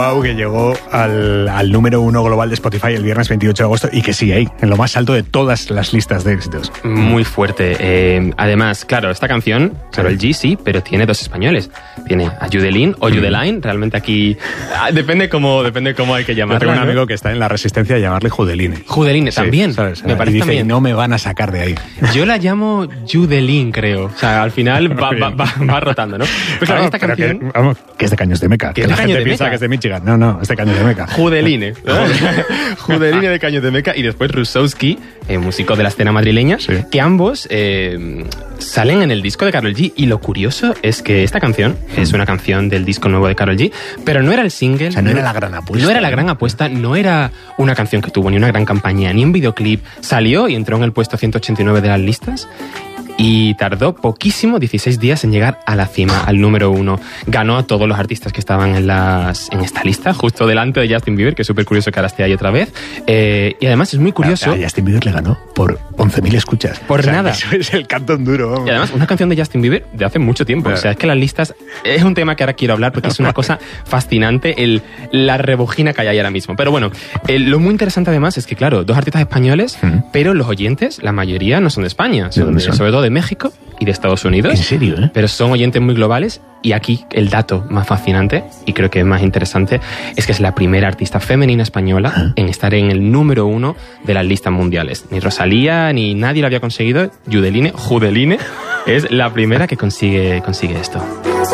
Que llegó al número 1 global de Spotify el viernes 28 de agosto y que sigue ahí, en lo más alto de todas las listas de éxitos. Muy fuerte. Además, claro, esta canción, Karol G, sí, pero tiene dos españoles. Tiene a Judelín o Judeline, realmente aquí depende cómo hay que llamarlo. Yo tengo un amigo que está en la resistencia de llamarle Judeline. Judeline, también, ¿sabes? Me parece y dice, también. No me van a sacar de ahí. Yo la llamo Judelín, creo. O sea, al final va rotando, ¿no? Pues claro, esta canción... Que es de Caños de Meca. Que la Caños gente de piensa Meca. que es de Michigan. No, es de Caños de Meca. Judeline. Judeline de Caños de Meca y después Rusowski, músico de la escena madrileña, que ambos salen en el disco de Karol G. Y lo curioso es que esta canción es una canción del disco nuevo de Karol G, pero no era el single. O sea, no era la gran apuesta. No era la gran apuesta, no era una canción que tuvo ni una gran campaña, ni un videoclip. Salió y entró en el puesto 189 de las listas. Y tardó poquísimo, 16 días, en llegar a la cima, al número 1. Ganó a todos los artistas que estaban en esta lista, justo delante de Justin Bieber, que es súper curioso que ahora esté ahí otra vez. Y además es muy curioso... A Justin Bieber le ganó por 11.000 escuchas. Por nada. Eso es el cantón duro. Vamos. Y además, una canción de Justin Bieber de hace mucho tiempo. Claro. O sea, es que las listas... Es un tema que ahora quiero hablar porque es una cosa fascinante, la rebujina que hay ahí ahora mismo. Pero bueno, lo muy interesante además es que, claro, dos artistas españoles, pero los oyentes, la mayoría no son de España, son sobre todo de México y de Estados Unidos. ¿En serio? Pero son oyentes muy globales. Y aquí el dato más fascinante, y creo que es más interesante, es que es la primera artista femenina española en estar en el número 1 de las listas mundiales. Ni Rosalía, ni nadie lo había conseguido. Judeline es la primera que consigue esto.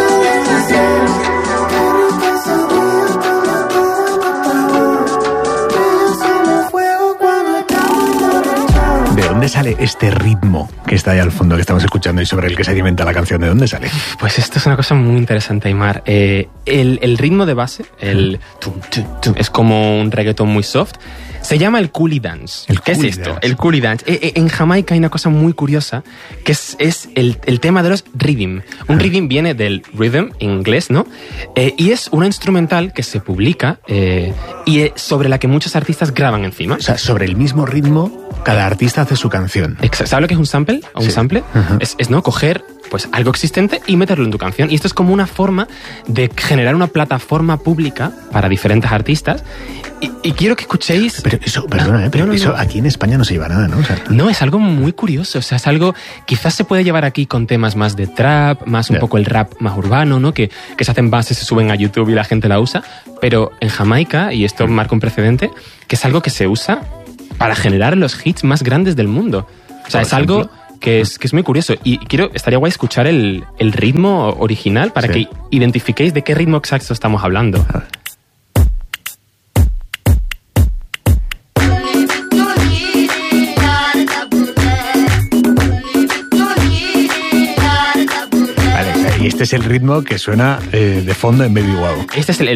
¿De dónde sale este ritmo que está ahí al fondo, que estamos escuchando y sobre el que se alimenta la canción? ¿De dónde sale? Pues esto es una cosa muy interesante, Aimar. El ritmo de base, el tum, tum, tum, es como un reggaetón muy soft. Se llama el coolie dance. ¿Qué es esto? Dance. El coolie dance. En Jamaica hay una cosa muy curiosa, que es el tema de los rhythm. Un rhythm viene del rhythm, en inglés, ¿no? Y es una instrumental que se publica y sobre la que muchos artistas graban encima. O sea, sobre el mismo ritmo, cada artista hace su canción. ¿Sabes lo que es un sample? ¿O un sample? Es no coger pues algo existente y meterlo en tu canción. Y esto es como una forma de generar una plataforma pública para diferentes artistas. Y quiero que escuchéis... Pero eso, perdona, pero eso aquí en España no se lleva nada, ¿no? O sea, no, es algo muy curioso. O sea, es algo... Quizás se puede llevar aquí con temas más de trap, más un poco el rap más urbano, ¿no? Que se hacen bases, se suben a YouTube y la gente la usa. Pero en Jamaica, y esto marca un precedente, que es algo que se usa para generar los hits más grandes del mundo. O sea, es algo... Que es muy curioso. Y estaría guay escuchar el ritmo original para que identifiquéis de qué ritmo exacto estamos hablando. Y este es el ritmo que suena de fondo en Baby Wow. Este es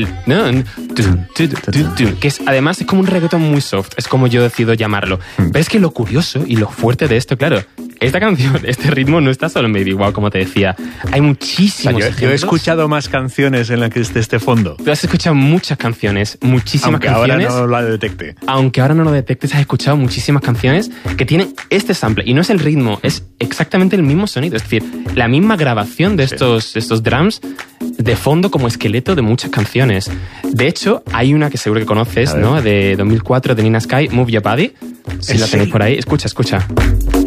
que es, además es como un reggaetón muy soft, es como yo decido llamarlo. Pero es que lo curioso y lo fuerte de esto, claro, esta canción, este ritmo no está solo en Baby Wow, como te decía. Hay muchísimos ejemplos. Yo he escuchado más canciones en las que esté este fondo. Tú has escuchado muchas canciones, muchísimas canciones. Aunque ahora no lo detecte. Aunque ahora no lo detectes, has escuchado muchísimas canciones que tienen este sample. Y no es el ritmo, es exactamente el mismo sonido. Es decir, la misma grabación de estos drums de fondo como esqueleto de muchas canciones. De hecho, hay una que seguro que conoces, ¿no? De 2004, de Nina Sky, Move Your Body. Si la tenéis por ahí. Escucha.